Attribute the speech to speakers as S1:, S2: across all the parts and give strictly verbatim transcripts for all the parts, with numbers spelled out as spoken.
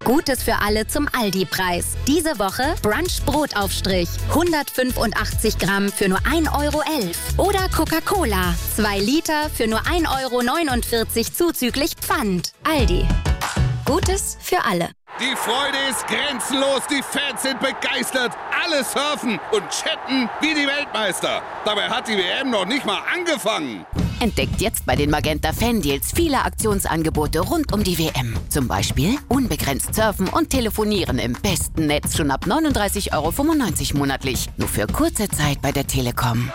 S1: Gutes für alle zum Aldi-Preis. Diese Woche Brunch-Brotaufstrich. hundertfünfundachtzig Gramm für nur ein Euro elf. Oder Coca-Cola. zwei Liter für nur ein Euro neunundvierzig zuzüglich Pfand. Aldi. Gutes für alle.
S2: Die Freude ist grenzenlos, die Fans sind begeistert. Alle surfen und chatten wie die Weltmeister. Dabei hat die W M noch nicht mal angefangen.
S3: Entdeckt jetzt bei den Magenta Fan-Deals viele Aktionsangebote rund um die W M. Zum Beispiel unbegrenzt surfen und telefonieren im besten Netz schon ab neununddreißig Euro fünfundneunzig monatlich. Nur für kurze Zeit bei der Telekom.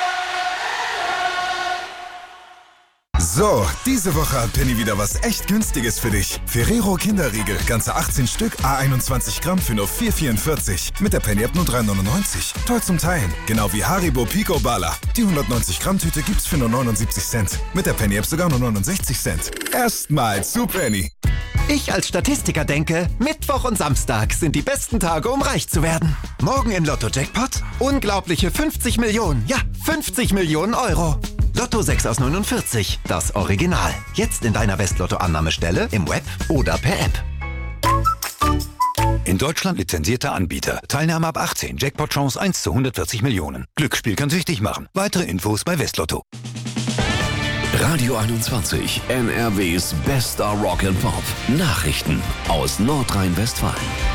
S4: So, diese Woche hat Penny wieder was echt Günstiges für dich. Ferrero Kinderriegel, ganze achtzehn Stück, à einundzwanzig Gramm für nur vier Euro vierundvierzig. Mit der Penny-App nur drei Euro neunundneunzig. Toll zum Teilen. Genau wie Haribo Pico Bala. Die hundertneunzig Gramm Tüte gibt's für nur neunundsiebzig Cent. Mit der Penny-App sogar nur neunundsechzig Cent. Erstmal zu Penny.
S5: Ich als Statistiker denke, Mittwoch und Samstag sind die besten Tage, um reich zu werden. Morgen im Lotto-Jackpot unglaubliche fünfzig Millionen, ja, fünfzig Millionen Euro. Lotto sechs aus neunundvierzig, das Original. Jetzt in deiner Westlotto-Annahmestelle, im Web oder per App.
S6: In Deutschland lizenzierter Anbieter. Teilnahme ab achtzehn. Jackpot-Chance eins zu hundertvierzig Millionen. Glücksspiel kann süchtig machen. Weitere Infos bei Westlotto.
S7: Radio einundzwanzig, N R Ws bester Rock and Pop. Nachrichten aus Nordrhein-Westfalen.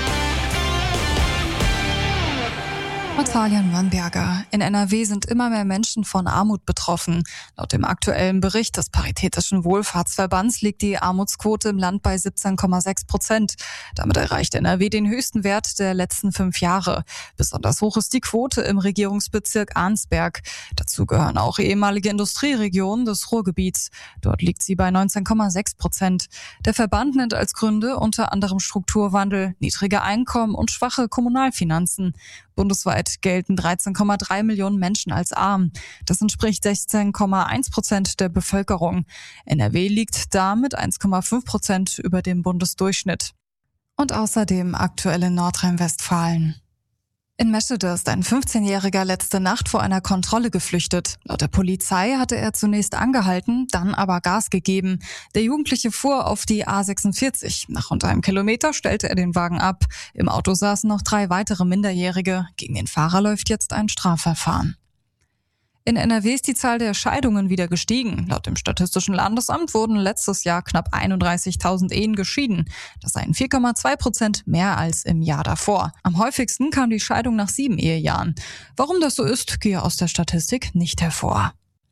S8: Natalia Wannberger. In N R W sind immer mehr Menschen von Armut betroffen. Laut dem aktuellen Bericht des Paritätischen Wohlfahrtsverbands liegt die Armutsquote im Land bei siebzehn Komma sechs Prozent. Damit erreicht N R W den höchsten Wert der letzten fünf Jahre. Besonders hoch ist die Quote im Regierungsbezirk Arnsberg. Dazu gehören auch ehemalige Industrieregionen des Ruhrgebiets. Dort liegt sie bei neunzehn Komma sechs Prozent. Der Verband nennt als Gründe unter anderem Strukturwandel, niedrige Einkommen und schwache Kommunalfinanzen. Bundesweit gelten dreizehn Komma drei Millionen Menschen als arm. Das entspricht sechzehn Komma eins Prozent der Bevölkerung. N R W liegt damit eins Komma fünf Prozent über dem Bundesdurchschnitt. Und außerdem aktuell in Nordrhein-Westfalen. In Meschede ist ein fünfzehnjähriger letzte Nacht vor einer Kontrolle geflüchtet. Laut der Polizei hatte er zunächst angehalten, dann aber Gas gegeben. Der Jugendliche fuhr auf die A sechsundvierzig. Nach rund einem Kilometer stellte er den Wagen ab. Im Auto saßen noch drei weitere Minderjährige. Gegen den Fahrer läuft jetzt ein Strafverfahren. In N R W ist die Zahl der Scheidungen wieder gestiegen. Laut dem Statistischen Landesamt wurden letztes Jahr knapp einunddreißigtausend Ehen geschieden. Das seien vier Komma zwei Prozent mehr als im Jahr davor. Am häufigsten kam die Scheidung nach sieben Ehejahren. Warum das so ist, gehe aus der Statistik nicht hervor.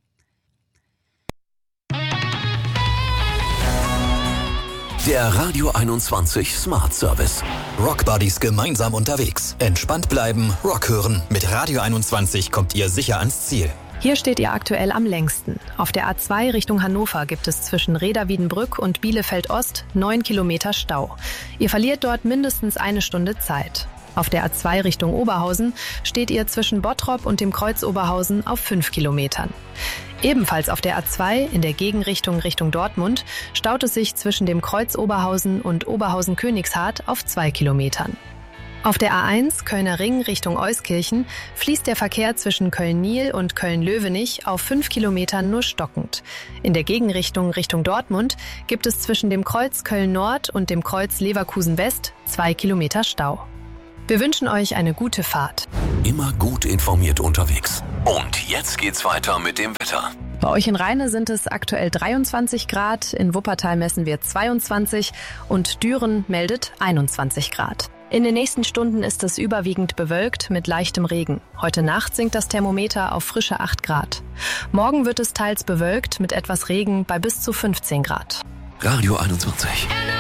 S7: Der Radio einundzwanzig Smart Service.
S9: Rock Buddies gemeinsam unterwegs. Entspannt bleiben, Rock hören. Mit Radio einundzwanzig kommt ihr sicher ans Ziel.
S10: Hier steht ihr aktuell am längsten. Auf der A zwei Richtung Hannover gibt es zwischen Reda-Wiedenbrück und Bielefeld-Ost neun Kilometer Stau. Ihr verliert dort mindestens eine Stunde Zeit. Auf der A zwei Richtung Oberhausen steht ihr zwischen Bottrop und dem Kreuz Oberhausen auf fünf Kilometern. Ebenfalls auf der A zwei in der Gegenrichtung Richtung Dortmund staut es sich zwischen dem Kreuz Oberhausen und Oberhausen-Königshardt auf zwei Kilometern. Auf der A eins Kölner Ring Richtung Euskirchen fließt der Verkehr zwischen Köln-Niel und Köln-Löwenich auf fünf Kilometern nur stockend. In der Gegenrichtung Richtung Dortmund gibt es zwischen dem Kreuz Köln-Nord und dem Kreuz Leverkusen-West zwei Kilometer Stau. Wir wünschen euch eine gute Fahrt.
S7: Immer gut informiert unterwegs. Und jetzt geht's weiter mit dem Wetter.
S10: Bei euch in Rheine sind es aktuell dreiundzwanzig Grad, in Wuppertal messen wir zweiundzwanzig und Düren meldet einundzwanzig Grad. In den nächsten Stunden ist es überwiegend bewölkt mit leichtem Regen. Heute Nacht sinkt das Thermometer auf frische acht Grad. Morgen wird es teils bewölkt mit etwas Regen bei bis zu fünfzehn Grad.
S7: Radio einundzwanzig.